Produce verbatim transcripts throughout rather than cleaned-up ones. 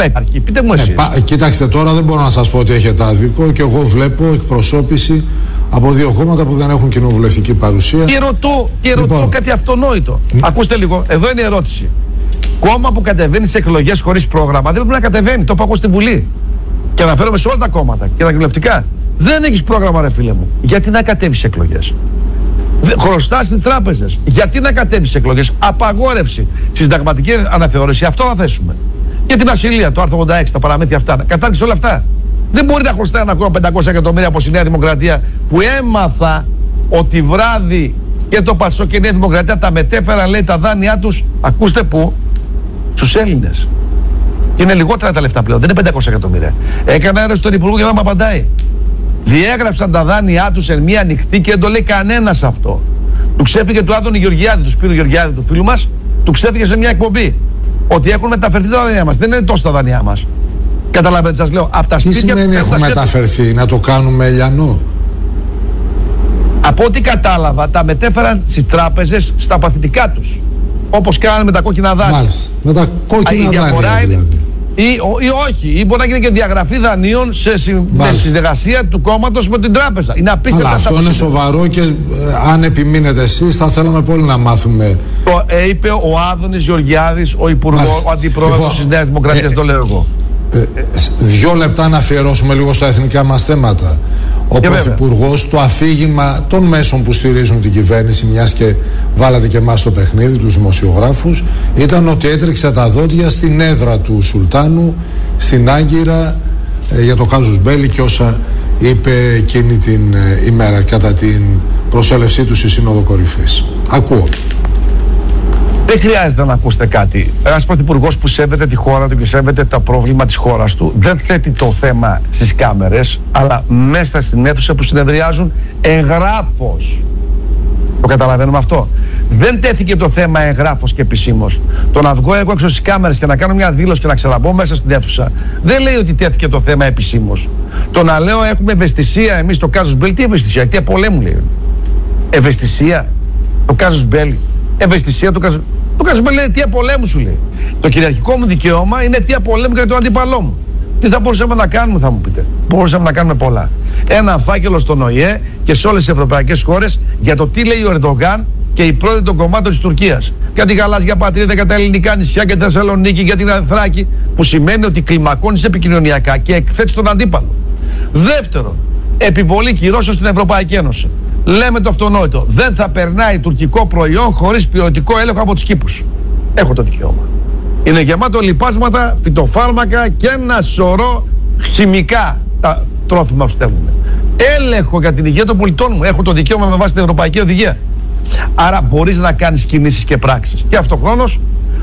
να υπάρχει. Πείτε μου εσείς. Ε, πα, κοιτάξτε, τώρα δεν μπορώ να σας πω ότι έχετε άδικο και εγώ βλέπω εκπροσώπηση από δύο κόμματα που δεν έχουν κοινοβουλευτική παρουσία. Και ρωτώ, και ρωτώ λοιπόν κάτι αυτονόητο. Mm. Ακούστε λίγο, εδώ είναι η ερώτηση. Κόμμα που κατεβαίνει σε εκλογές χωρίς πρόγραμμα δεν πρέπει να κατεβαίνει. Το είπα εγώ στη Βουλή. Και αναφέρομαι σε όλα τα κόμματα και τα κοινοβουλευτικά. Δεν έχεις πρόγραμμα, ρε φίλε μου. Γιατί να κατέβεις σε εκλογές? Χρωστάς στις τράπεζες. Γιατί να κατέβεις σε εκλογές? Απαγόρευση. Συνταγματική αναθεώρηση. Αυτό θα θέσουμε. Και την ασυλία, το άρθρο ογδόντα έξι, τα παραμύθια αυτά. Κατάργησε όλα αυτά. Δεν μπορεί να χρωστάει ένα κόμμα πεντακόσια εκατομμύρια από η Νέα Δημοκρατία, που έμαθα ότι βράδυ και το Πασόκ και η Νέα Δημοκρατία τα μετέφεραν, λέει, τα δάνειά τους. Ακούστε πού? Στους Έλληνες. Και είναι λιγότερα τα λεφτά πλέον. Δεν είναι πεντακόσια εκατομμύρια. Έκανα έρευνα στον Υπουργό και δεν μου απαντάει. Διέγραψαν τα δάνειά τους σε μία ανοιχτή και δεν το λέει κανένας αυτό. Του ξέφυγε του Άδωνη Γεωργιάδη, του Σπύρου Γεωργιάδη, του φίλου μας, του ξέφυγε σε μια εκπομπή. Ότι έχουν μεταφερθεί τα δάνειά μας. Δεν είναι τόσο τα δάνειά μας. Καταλαβαίνετε, σας λέω. Αυτά τι σημαίνει έχουν μεταφερθεί, να το κάνουμε ελιανό? Από ό,τι κατάλαβα, τα μετέφεραν στις τράπεζες στα παθητικά τους. Όπως κάνανε με τα κόκκινα δάνεια. Μάλιστα. Με τα κόκκινα δάνεια. Δηλαδή. Ή, ή όχι, ή μπορεί να γίνει και διαγραφή δανείων σε, σε συνεργασία του κόμματος με την τράπεζα. Είναι απίστευτο. Αλλά αυτό είναι σοβαρό και ε, αν επιμείνετε εσείς, θα θέλαμε πολύ να μάθουμε. Το ε, είπε ο Άδωνης Γεωργιάδης, ο Υπουργός, ο Αντιπρόεδρος λοιπόν, της Νέας Δημοκρατίας, ε, το λέω εγώ. Ε, ε, δύο λεπτά να αφιερώσουμε λίγο στα εθνικά μας θέματα. Ο Πρωθυπουργός, το αφήγημα των μέσων που στηρίζουν την κυβέρνηση, μιας και βάλατε και εμάς στο παιχνίδι, τους δημοσιογράφους, ήταν ότι έτρεξε τα δόντια στην έδρα του Σουλτάνου, στην Άγκυρα, ε, για το κάζους μπέλι και όσα είπε εκείνη την ε, ημέρα κατά την προσέλευσή του στη Σύνοδο Κορυφής. Ακούω. Δεν χρειάζεται να ακούσετε κάτι. Ένας πρωθυπουργός που σέβεται τη χώρα του και σέβεται τα πρόβλημα της χώρας του δεν θέτει το θέμα στις κάμερες, αλλά μέσα στην αίθουσα που συνεδριάζουν εγγράφος. Το καταλαβαίνουμε αυτό? Δεν τέθηκε το θέμα εγγράφος και επισήμως. Το να βγω εγώ έξω στις κάμερες και να κάνω μια δήλωση και να ξαναμπω μέσα στην αίθουσα δεν λέει ότι τέθηκε το θέμα επισήμως. Το να λέω έχουμε ευαισθησία εμείς το κάζους μπέλι, τι ευαισθησία? Τι πολέμου λέει? Ευαισθησία το κάζους μπέλι? Ευαισθησία του κάζου. Το κάζου λέει αιτία πολέμου, σου λέει. Το κυριαρχικό μου δικαίωμα είναι αιτία πολέμου για τον αντίπαλό μου. Τι θα μπορούσαμε να κάνουμε, θα μου πείτε? Μπορούσαμε να κάνουμε πολλά. Ένα φάκελο στον Ο Η Ε και σε όλες τις ευρωπαϊκές χώρες για το τι λέει ο Ερντογάν και οι πρόεδροι των κομμάτων της Τουρκίας. Για τη γαλάζια πατρίδα, για τα ελληνικά νησιά, για τη Θεσσαλονίκη, για την Ανθράκη. Που σημαίνει ότι κλιμακώνεις επικοινωνιακά και εκθέτεις τον αντίπαλο. Δεύτερον, επιβολή κυρώσεων στην Ευρωπαϊκή Ένωση. Λέμε το αυτονόητο. Δεν θα περνάει τουρκικό προϊόν χωρίς ποιοτικό έλεγχο από τους κήπους. Έχω το δικαίωμα. Είναι γεμάτο λιπάσματα, φυτοφάρμακα και ένα σωρό χημικά τα τρόφιμα που στέλνουμε. Έλεγχο για την υγεία των πολιτών μου. Έχω το δικαίωμα με βάση την Ευρωπαϊκή Οδηγία. Άρα μπορείς να κάνεις κινήσεις και πράξεις. Και αυτοχρόνως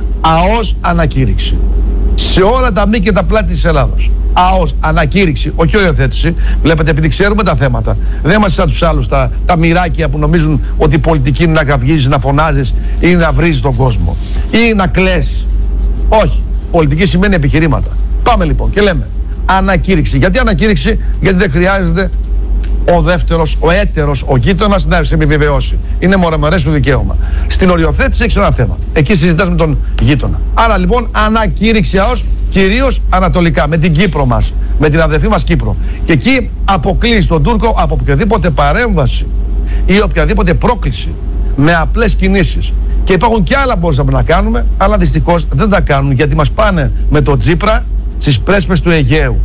ΑΟΣ ανακήρυξη. Σε όλα τα μη και τα πλάτη της Ελλάδος. ΑΟΣ, ανακήρυξη, όχι οριοθέτηση. Βλέπετε, επειδή ξέρουμε τα θέματα. Δεν είμαστε σαν τους άλλους τα, τα μοιράκια που νομίζουν ότι η πολιτική είναι να καυγίζεις, να φωνάζεις ή να βρίζεις τον κόσμο ή να κλαις. Όχι. Πολιτική σημαίνει επιχειρήματα. Πάμε λοιπόν και λέμε ανακήρυξη. Γιατί ανακήρυξη? Γιατί δεν χρειάζεται ο δεύτερος, ο έτερος, ο γείτονας να σε επιβεβαιώσει. Είναι μορεμερές σου δικαίωμα. Στην οριοθέτηση έχεις ένα θέμα. Εκεί συζητάς με τον γείτονα. Άρα λοιπόν ανακήρυξη ΑΟΣ, κυρίως ανατολικά, με την Κύπρο μας, με την αδερφή μας Κύπρο. Και εκεί αποκλείεις τον Τούρκο από οποιαδήποτε παρέμβαση ή οποιαδήποτε πρόκληση με απλές κινήσεις. Και υπάρχουν και άλλα που μπορούσαμε να κάνουμε, αλλά δυστυχώς δεν τα κάνουν γιατί μας πάνε με τον Τσίπρα στις πρέσπες του Αιγαίου.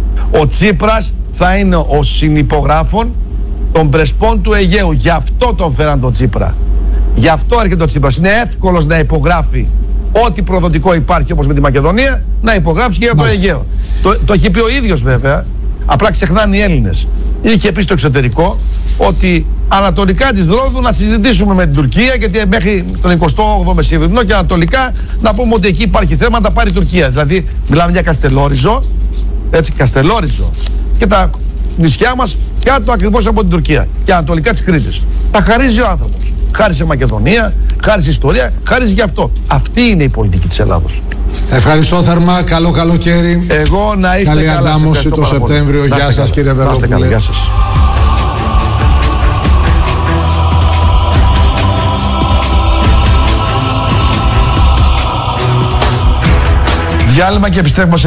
Ο Τσίπρας θα είναι ο συνυπογράφων των πρεσπών του Αιγαίου. Γι' αυτό τον φέραν τον Τσίπρα. Γι' αυτό έρχεται ο Τσίπρας. Είναι εύκολος να υπογράφει ό,τι προδοτικό υπάρχει, όπως με τη Μακεδονία, να υπογράψει και για το Αιγαίο. Το, το έχει πει ο ίδιος βέβαια. Απλά ξεχνάνε οι Έλληνες. Είχε πει στο εξωτερικό ότι ανατολικά της Ρόδου να συζητήσουμε με την Τουρκία, γιατί μέχρι τον εικοστό όγδοο μεσημβρινό και ανατολικά να πούμε ότι εκεί υπάρχει θέμα να τα πάρει η Τουρκία. Δηλαδή μιλάμε για Καστελόριζο, έτσι, Καστελόριζο και τα νησιά μας κάτω ακριβώς από την Τουρκία και ανατολικά της Κρήτης. Τα χαρίζει ο άνθρωπος. Χάρισε Μακεδονία, χάρισε ιστορία, χάρισε γι' αυτό. Αυτή είναι η πολιτική της Ελλάδος. Ευχαριστώ θερμά, καλό καλοκαίρι. Εγώ να είστε καλή καλά. Καλή αντάμωση το Σεπτέμβριο. Γεια σας κύριε Βελόπουλε. Γεια σας. Διάλειμμα και επιστρέφουμε σε